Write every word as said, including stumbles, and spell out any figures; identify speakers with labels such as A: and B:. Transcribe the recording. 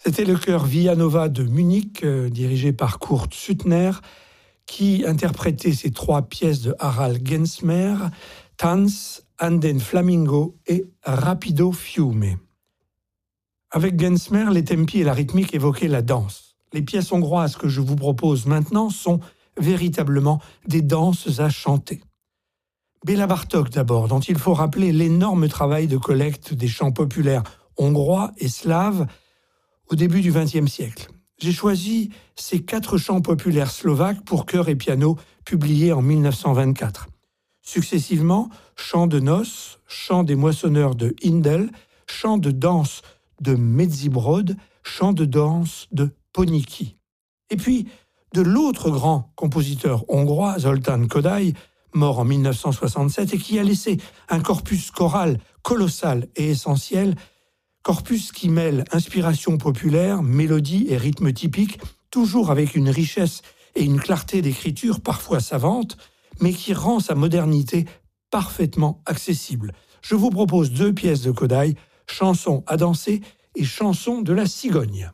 A: C'était le chœur Villanova de Munich, euh, dirigé par Kurt Suttner, qui interprétait ces trois pièces de Harald Gensmer, Tanz, An den Flamingo et Rapido Fiume. Avec Gensmer, les tempi et la rythmique évoquaient la danse. Les pièces hongroises que je vous propose maintenant sont véritablement des danses à chanter. Béla Bartók d'abord, dont il faut rappeler l'énorme travail de collecte des chants populaires hongrois et slaves au début du vingtième siècle. J'ai choisi ces quatre chants populaires slovaques pour chœur et piano publiés en mille neuf cent vingt-quatre. Successivement, chants de noces, chants des moissonneurs de Hindel, chants de danse de Medzibrod, chants de danse de Poniki. Et puis, de l'autre grand compositeur hongrois, Zoltán Kodály, mort en mille neuf cent soixante-sept et qui a laissé un corpus choral colossal et essentiel, corpus qui mêle inspiration populaire, mélodie et rythme typique, toujours avec une richesse et une clarté d'écriture parfois savante, mais qui rend sa modernité parfaitement accessible. Je vous propose deux pièces de Kodály, Chansons à danser et Chansons de la cigogne.